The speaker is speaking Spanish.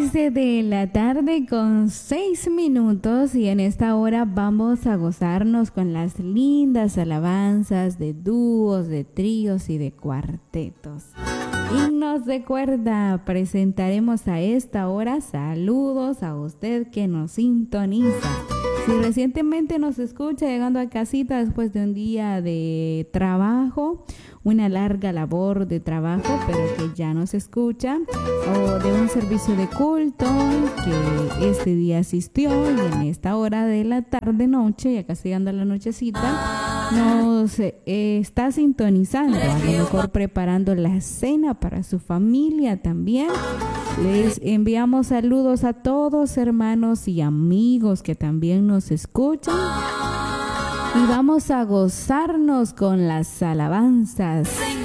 6 de la tarde con 6 minutos y en esta hora vamos a gozarnos con las lindas alabanzas de dúos, de tríos y de cuartetos. Himnos de cuerda, presentaremos a esta hora. Saludos a usted que nos sintoniza. Si recientemente nos escucha llegando a casita después de un día de trabajo, una larga labor de trabajo, pero que ya nos escucha, o de un servicio de culto que este día asistió y en esta hora de la tarde-noche, ya casi llegando a la nochecita, nos está sintonizando, a lo mejor preparando la cena para su familia también. Les enviamos saludos a todos hermanos y amigos que también nos escuchan. Y vamos a gozarnos con las alabanzas.